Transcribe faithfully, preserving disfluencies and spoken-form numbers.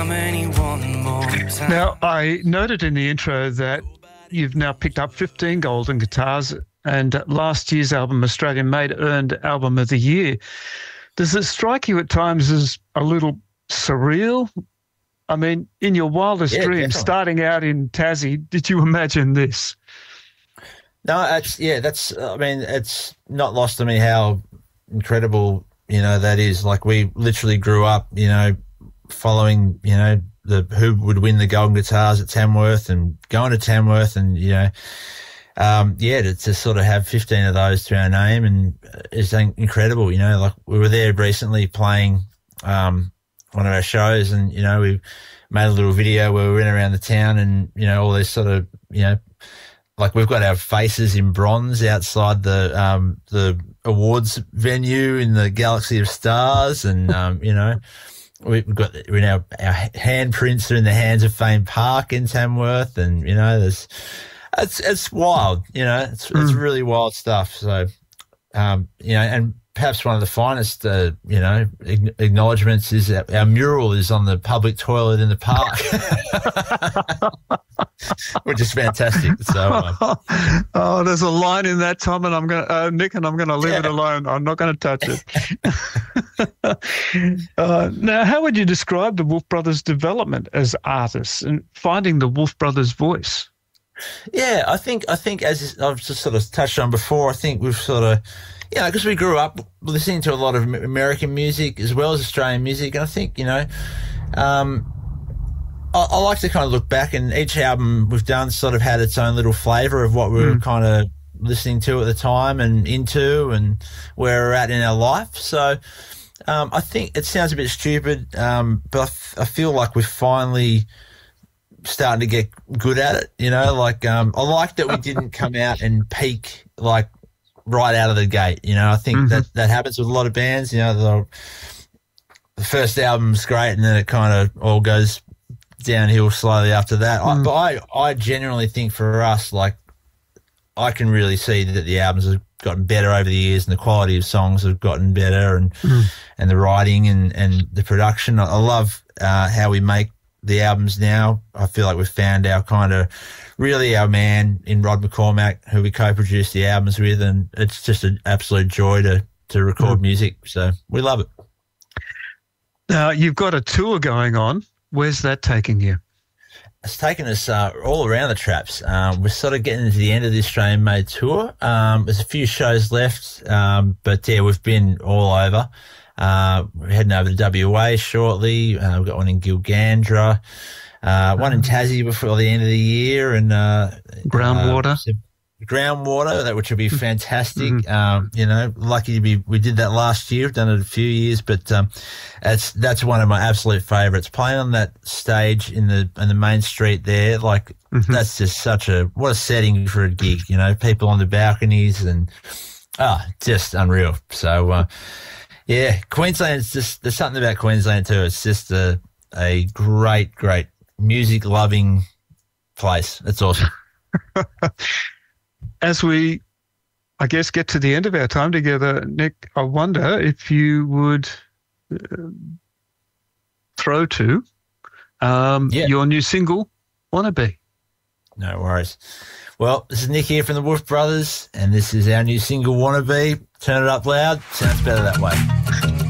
many one more time. Now, I noted in the intro that you've now picked up fifteen golden guitars, and last year's album, Australian Made, earned Album of the Year. Does it strike you at times as a little surreal? I mean, in your wildest Yeah, dreams, definitely. starting out in Tassie, did you imagine this? No, that's yeah, that's. I mean, it's not lost on me how incredible, you know, that is. Like, we literally grew up, you know, following, you know, the who would win the golden guitars at Tamworth and going to Tamworth, and you know, um, yeah, to, to sort of have fifteen of those to our name and is incredible. You know, like, we were there recently playing um, one of our shows, and you know, we made a little video where we went around the town, and you know, all this sort of, you know, like, we've got our faces in bronze outside the um, the awards venue in the Galaxy of Stars, and um, you know, we've got we now our handprints are in the hands of Fame Park in Tamworth, and you know, there's it's it's wild, you know, it's it's really wild stuff. So, um, you know, and perhaps one of the finest, uh, you know, acknowledgements is our, our mural is on the public toilet in the park, which is fantastic. So, uh, oh, there's a line in that, Tom, and I'm going, uh, Nick, and I'm going to leave Yeah. it alone. I'm not going to touch it. uh, now, how would you describe the Wolf Brothers' development as artists and finding the Wolf Brothers' voice? yeah, I think I think as I've just sort of touched on before, I think we've sort of, you know, because we grew up listening to a lot of American music as well as Australian music, and I think, you know, um, I, I like to kind of look back, and each album we've done sort of had its own little flavour of what we were Mm. kind of listening to at the time and into, and where we're at in our life. So um, I think it sounds a bit stupid, um, but I, f- I feel like we're finally starting to get good at it. You know, like um, I like that we didn't come out and peak like right out of the gate. You know, I think Mhm. that that happens with a lot of bands. You know, the, the first album's great, and then it kind of all goes downhill slowly after that. I, Mm. but I, I genuinely think for us, like, I can really see that the albums have gotten better over the years, and the quality of songs have gotten better, and Mm. and the writing and and the production. I, I love uh, how we make the albums now. I feel like we've found our kind of really our man in Rod McCormack, who we co-produced the albums with, and it's just an absolute joy to to record Mm. music. So we love it. Now, you've got a tour going on. Where's that taking you? It's taken us uh, all around the traps. Um, we're sort of getting to the end of the Australian Made tour. Um, there's a few shows left, um, but yeah, we've been all over. Uh, we're heading over to W A shortly. Uh, we've got one in Gilgandra, uh, one in Tassie before the end of the year, and uh, Groundwater. Uh, groundwater, that which would be fantastic. Um, you know, lucky to be. We did that last year. We've done it a few years, but um, that's that's one of my absolute favourites. Playing on that stage in the in the main street there, like Mhm. that's just such a what a setting for a gig. You know, people on the balconies and ah, just unreal. So. Uh, Yeah, Queensland's just, there's something about Queensland too. It's just a, a great, great music loving place. It's awesome. As we, I guess, get to the end of our time together, Nick, I wonder if you would uh, throw to um, Yeah. your new single, Wannabe. No worries. Well, this is Nick here from the Wolf Brothers, and this is our new single, Wannabe. Turn it up loud. Sounds better that way.